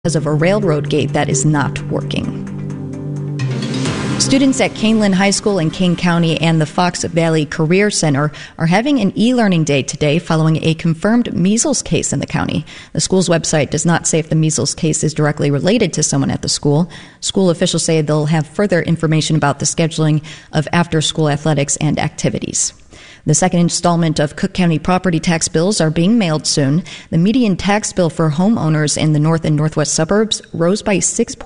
because of a railroad gate that is not working. Students at Caneland High School in Kane County and the Fox Valley Career Center are having an e-learning day today following a confirmed measles case in the county. The school's website does not say if the measles case is directly related to someone at the school. School officials say they'll have further information about the scheduling of after-school athletics and activities. The second installment of Cook County property tax bills are being mailed soon. The median tax bill for homeowners in the north and northwest suburbs rose by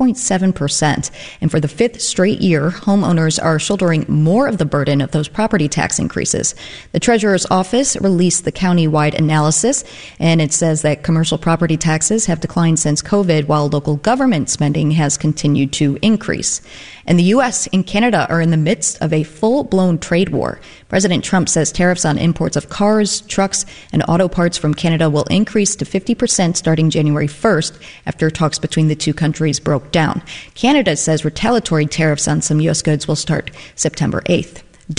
6.7%. And for the fifth straight year, homeowners are shouldering more of the burden of those property tax increases. The Treasurer's Office released the county-wide analysis, and it says that commercial property taxes have declined since COVID, while local government spending has continued to increase. And the U.S. and Canada are in the midst of a full-blown trade war. President Trump says tariffs on imports of cars, trucks, and auto parts from Canada will increase to 50% starting January 1st after talks between the two countries broke down. Canada says retaliatory tariffs on some U.S. goods will start September 8th.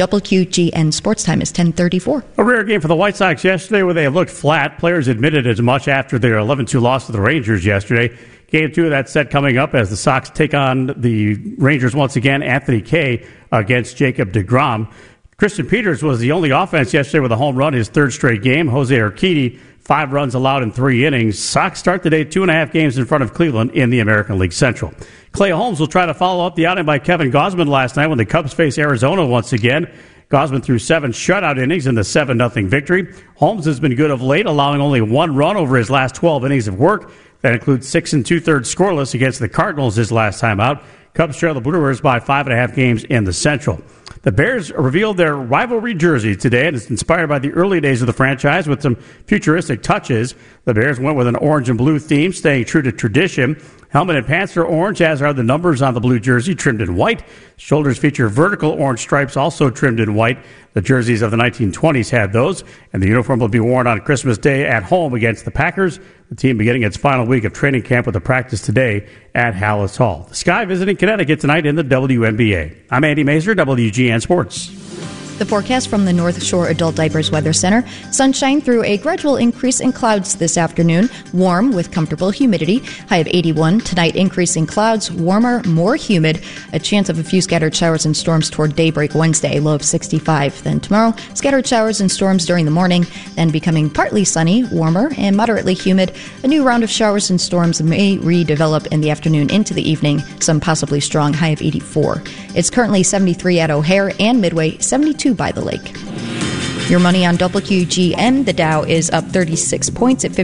WQGN Sports Time is 10:34. A rare game for the White Sox yesterday where they looked flat. Players admitted as much after their 11-2 loss to the Rangers yesterday. Game 2 of that set coming up as the Sox take on the Rangers once again. Anthony Kay against Jacob deGrom. Christian Peters was the only offense yesterday with a home run, his third straight game. Jose Urquidy, 5 runs allowed in 3 innings. Sox start the day 2.5 games in front of Cleveland in the American League Central. Clay Holmes will try to follow up the outing by Kevin Gausman last night when the Cubs face Arizona once again. Gausman threw 7 shutout innings in the 7-0 victory. Holmes has been good of late, allowing only 1 run over his last 12 innings of work. That includes 6 2/3 scoreless against the Cardinals his last time out. Cubs trail the Brewers by 5.5 games in the Central. The Bears revealed their rivalry jersey today, and it's inspired by the early days of the franchise with some futuristic touches. The Bears went with an orange and blue theme, staying true to tradition. Helmet and pants are orange, as are the numbers on the blue jersey, trimmed in white. Shoulders feature vertical orange stripes, also trimmed in white. The jerseys of the 1920s had those, and the uniform will be worn on Christmas Day at home against the Packers. The team beginning its final week of training camp with a practice today at Hallis Hall. The Sky visiting Connecticut tonight in the WNBA. I'm Andy Mazer, WGN Sports. The forecast from the North Shore Adult Diapers Weather Center. Sunshine through a gradual increase in clouds this afternoon. Warm with comfortable humidity. High of 81. Tonight, increasing clouds. Warmer, more humid. A chance of a few scattered showers and storms toward daybreak Wednesday. Low of 65. Then tomorrow, scattered showers and storms during the morning. Then becoming partly sunny, warmer, and moderately humid. A new round of showers and storms may redevelop in the afternoon into the evening. Some possibly strong. High of 84. It's currently 73 at O'Hare and Midway. 72 by the lake. Your money on WQGN. The Dow is up 36 points at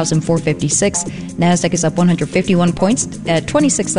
53,456. NASDAQ is up 151 points at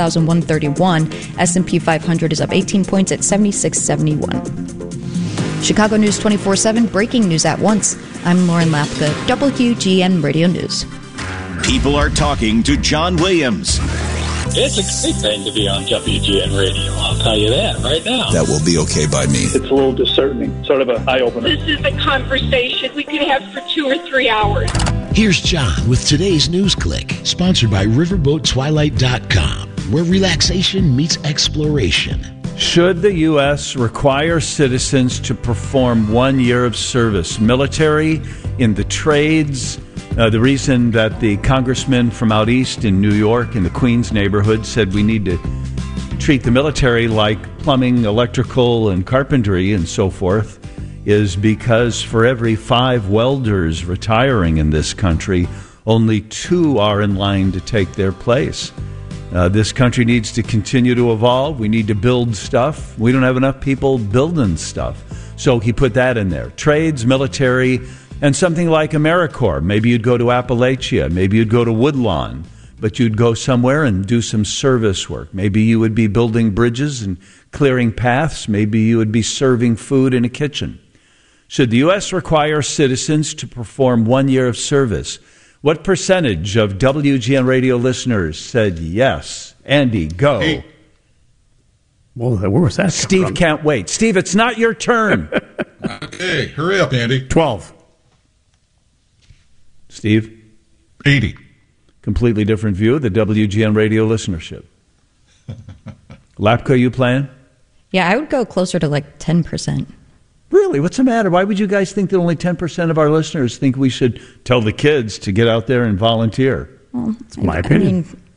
26,131. S&P 500 is up 18 points at 7671. Chicago News 24/7, breaking news at once. I'm Lauren Lapka, WQGN Radio News. People are talking to John Williams. It's a great thing to be on WGN Radio. I'll tell you that right now. That will be okay by me. It's a little discerning, sort of an eye-opener. This is a conversation we could have for 2 or 3 hours. Here's John with today's News Click, sponsored by RiverboatTwilight.com, where relaxation meets exploration. Should the U.S. require citizens to perform 1 year of service, military, in the trades? The reason that the congressman from out east in New York, in the Queens neighborhood, said we need to treat the military like plumbing, electrical, and carpentry and so forth is because for every 5 welders retiring in this country, only 2 are in line to take their place. This country needs to continue to evolve. We need to build stuff. We don't have enough people building stuff. So he put that in there. Trades, military, and something like AmeriCorps. Maybe you'd go to Appalachia. Maybe you'd go to Woodlawn. But you'd go somewhere and do some service work. Maybe you would be building bridges and clearing paths. Maybe you would be serving food in a kitchen. Should the U.S. require citizens to perform 1 year of service? What percentage of WGN Radio listeners said yes? Andy, go. Hey. Well, where was that? Steve can't wait. Steve, it's not your turn. Okay, hurry up, Andy. 12. Steve? 80. Completely different view of the WGN Radio listenership. Lapka, you playing? Yeah, I would go closer to like 10%. Really? What's the matter? Why would you guys think that only 10% of our listeners think we should tell the kids to get out there and volunteer? Well, it's my opinion.